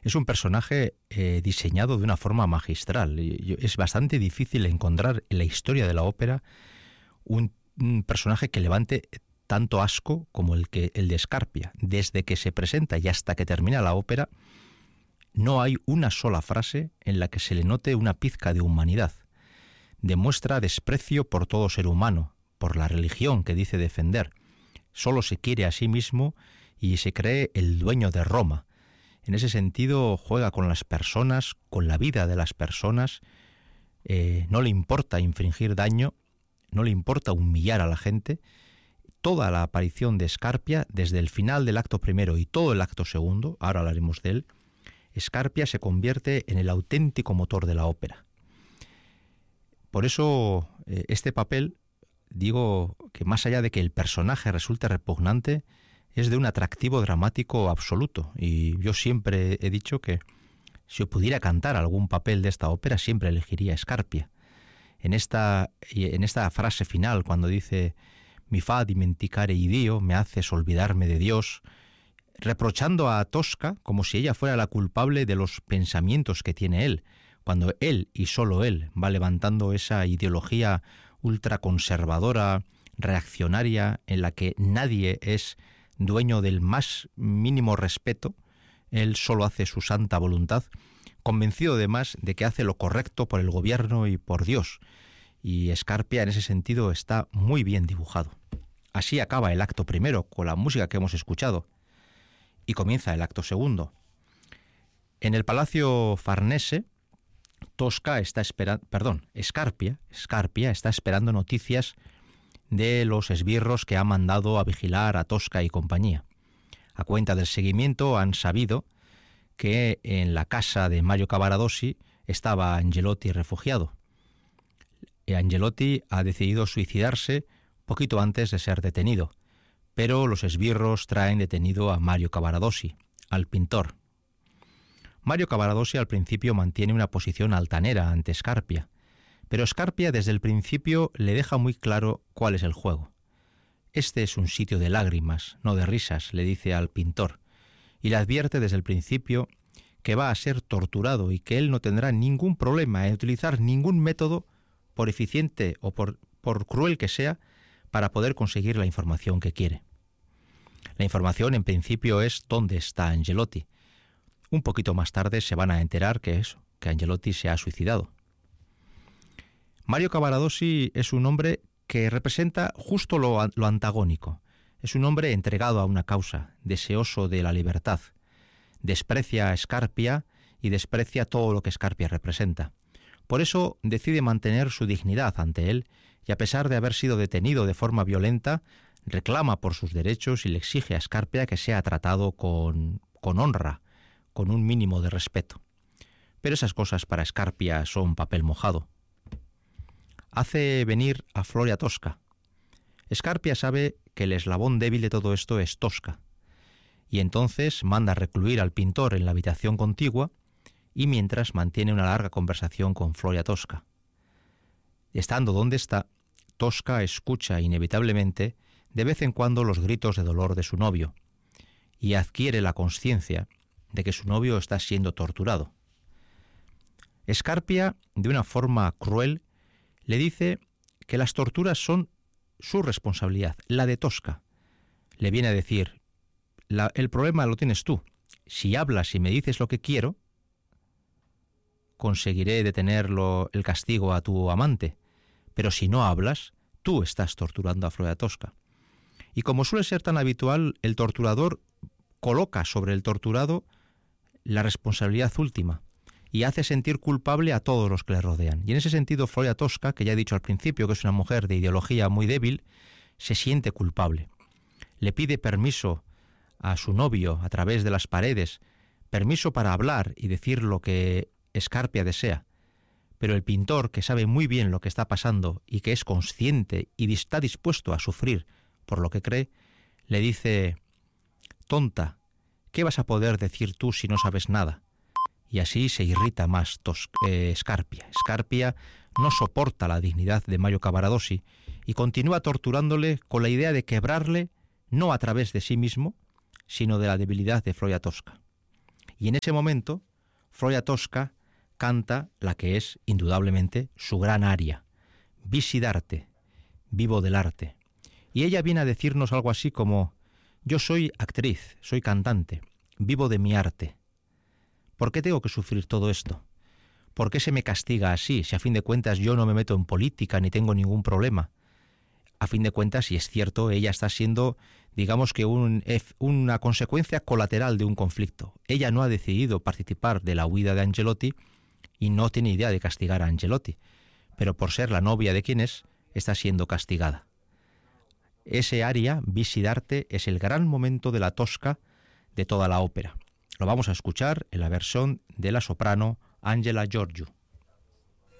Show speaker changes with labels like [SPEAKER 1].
[SPEAKER 1] Es un personaje diseñado de una forma magistral. Es bastante difícil encontrar en la historia de la ópera un personaje que levante tanto asco como el de Scarpia. Desde que se presenta y hasta que termina la ópera, no hay una sola frase en la que se le note una pizca de humanidad. Demuestra desprecio por todo ser humano, por la religión que dice defender. Solo se quiere a sí mismo y se cree el dueño de Roma. En ese sentido juega con las personas, con la vida de las personas. No le importa infringir daño, no le importa humillar a la gente. Toda la aparición de Scarpia, desde el final del acto primero y todo el acto segundo, ahora hablaremos de él, Scarpia se convierte en el auténtico motor de la ópera. Por eso este papel, digo que más allá de que el personaje resulte repugnante, es de un atractivo dramático absoluto. Y yo siempre he dicho que si pudiera cantar algún papel de esta ópera, siempre elegiría Scarpia. En esta frase final, cuando dice «Mi fa dimenticare Dio», me haces olvidarme de Dios, reprochando a Tosca como si ella fuera la culpable de los pensamientos que tiene él, cuando él y solo él va levantando esa ideología ultraconservadora, reaccionaria, en la que nadie es dueño del más mínimo respeto, él solo hace su santa voluntad, convencido además de que hace lo correcto por el gobierno y por Dios. Y Scarpia en ese sentido está muy bien dibujado. Así acaba el acto primero con la música que hemos escuchado y comienza el acto segundo. En el Palacio Farnese, Scarpia está esperando noticias de los esbirros que ha mandado a vigilar a Tosca y compañía. A cuenta del seguimiento han sabido que en la casa de Mario Cavaradossi estaba Angelotti refugiado. Angelotti ha decidido suicidarse poquito antes de ser detenido, pero los esbirros traen detenido a Mario Cavaradossi, al pintor. Mario Cavaradossi al principio mantiene una posición altanera ante Scarpia, pero Scarpia desde el principio le deja muy claro cuál es el juego. Este es un sitio de lágrimas, no de risas, le dice al pintor, y le advierte desde el principio que va a ser torturado y que él no tendrá ningún problema en utilizar ningún método, por eficiente o por cruel que sea, para poder conseguir la información que quiere. La información en principio es dónde está Angelotti. Un poquito más tarde se van a enterar que Angelotti se ha suicidado. Mario Cavaradossi es un hombre que representa justo lo antagónico. Es un hombre entregado a una causa, deseoso de la libertad. Desprecia a Scarpia y desprecia todo lo que Scarpia representa. Por eso decide mantener su dignidad ante él y a pesar de haber sido detenido de forma violenta, reclama por sus derechos y le exige a Scarpia que sea tratado con honra, con un mínimo de respeto. Pero esas cosas para Scarpia son papel mojado. Hace venir a Floria Tosca. Scarpia sabe que el eslabón débil de todo esto es Tosca, y entonces manda recluir al pintor en la habitación contigua y mientras mantiene una larga conversación con Floria Tosca. Estando donde está, Tosca escucha inevitablemente de vez en cuando los gritos de dolor de su novio y adquiere la conciencia de que su novio está siendo torturado. Scarpia, de una forma cruel, le dice que las torturas son su responsabilidad, la de Tosca. Le viene a decir, el problema lo tienes tú. Si hablas y me dices lo que quiero, conseguiré detener el castigo a tu amante. Pero si no hablas, tú estás torturando a Floria Tosca. Y como suele ser tan habitual, el torturador coloca sobre el torturado la responsabilidad última y hace sentir culpable a todos los que le rodean. Y en ese sentido, Floria Tosca, que ya he dicho al principio que es una mujer de ideología muy débil, se siente culpable. Le pide permiso a su novio a través de las paredes, permiso para hablar y decir lo que Scarpia desea. Pero el pintor, que sabe muy bien lo que está pasando y que es consciente y está dispuesto a sufrir por lo que cree, le dice: «Tonta, ¿qué vas a poder decir tú si no sabes nada?». Y así se irrita más Scarpia. Scarpia no soporta la dignidad de Mario Cavaradossi y continúa torturándole con la idea de quebrarle no a través de sí mismo, sino de la debilidad de Floria Tosca. Y en ese momento, Floria Tosca canta la que es, indudablemente, su gran aria, Visidarte, vivo del arte. Y ella viene a decirnos algo así como: yo soy actriz, soy cantante, vivo de mi arte. ¿Por qué tengo que sufrir todo esto? ¿Por qué se me castiga así, si a fin de cuentas yo no me meto en política ni tengo ningún problema? A fin de cuentas, si es cierto, ella está siendo, digamos que una consecuencia colateral de un conflicto. Ella no ha decidido participar de la huida de Angelotti y no tiene idea de castigar a Angelotti, pero por ser la novia de quien es, está siendo castigada. Ese aria, Visidarte, es el gran momento de la Tosca de toda la ópera. Lo vamos a escuchar en la versión de la soprano Angela Gheorghiu.